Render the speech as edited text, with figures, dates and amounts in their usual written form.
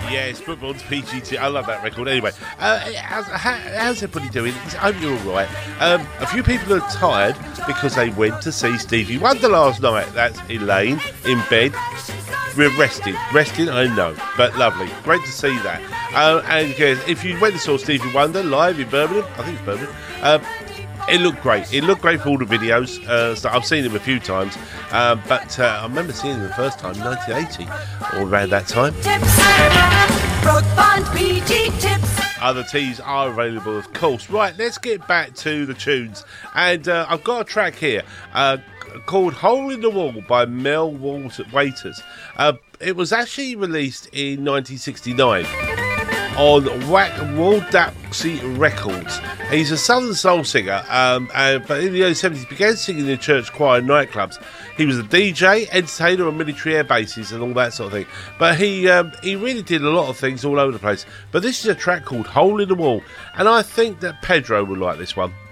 Yes, football's PGT. I love that record. Anyway, how's everybody doing? I hope you're all right. A few people are tired because they went to see Stevie Wonder last night. That's Elaine in bed. We're resting, I know, but lovely. Great to see that. And if you went and saw Stevie Wonder live in Birmingham, I think it's Birmingham, it looked great. It looked great for all the videos. So I've seen him a few times, but I remember seeing him the first time in 1980, or around that time. Other teas are available, of course. Right, let's get back to the tunes. And I've got a track here called Hole in the Wall by Mel Waiters. It was actually released in 1969 on Waldachsee Records. He's a southern soul singer, but in the early 70s he began singing in church choir and nightclubs. He was a DJ, entertainer on military air bases and all that sort of thing. But he really did a lot of things all over the place. But this is a track called Hole in the Wall, and I think that Pedro will like this one.